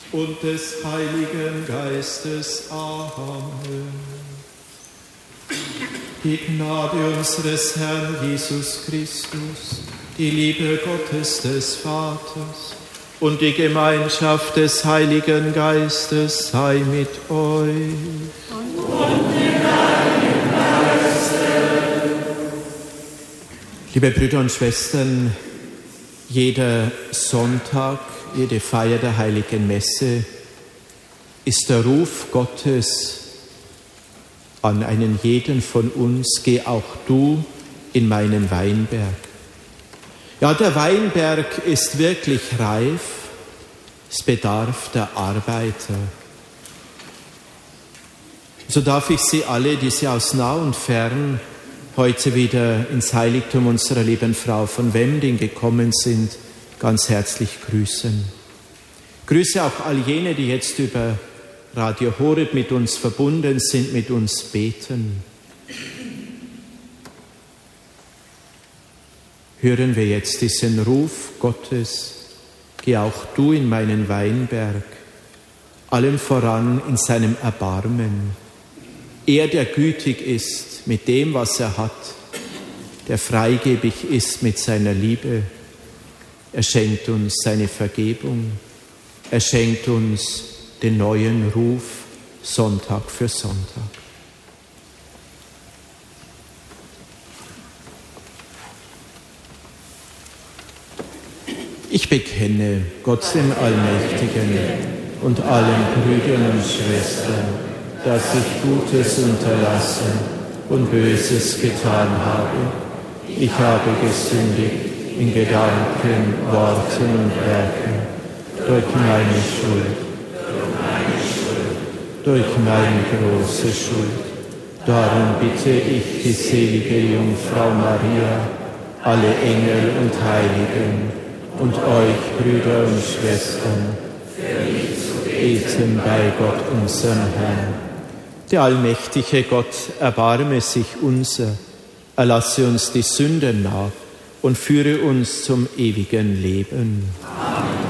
und des Heiligen Geistes. Amen. Die Gnade unseres Herrn Jesus Christus, die Liebe Gottes des Vaters und die Gemeinschaft des Heiligen Geistes sei mit euch. Und mit deinem Geiste. Liebe Brüder und Schwestern, jeder Sonntag, jede Feier der Heiligen Messe ist der Ruf Gottes an einen jeden von uns: Geh auch du in meinen Weinberg. Ja, der Weinberg ist wirklich reif, es bedarf der Arbeiter. So darf ich Sie alle, die Sie aus nah und fern heute wieder ins Heiligtum unserer lieben Frau von Wemding gekommen sind, ganz herzlich grüßen. Grüße auch all jene, die jetzt über Radio Horeb mit uns verbunden sind, mit uns beten. Hören wir jetzt diesen Ruf Gottes: Geh auch du in meinen Weinberg, allem voran in seinem Erbarmen. Er, der gütig ist mit dem, was er hat, der freigebig ist mit seiner Liebe, er schenkt uns seine Vergebung, er schenkt uns den neuen Ruf Sonntag für Sonntag. Ich bekenne Gott dem Allmächtigen und allen Brüdern und Schwestern, dass ich Gutes unterlassen und Böses getan habe. Ich habe gesündigt in Gedanken, Worten und Werken, durch meine Schuld, durch meine große Schuld. Darum bitte ich die selige Jungfrau Maria, alle Engel und Heiligen und euch, Brüder und Schwestern, beten bei Gott, unserem Herrn. Der allmächtige Gott erbarme sich unser, erlasse uns die Sünden nach und führe uns zum ewigen Leben.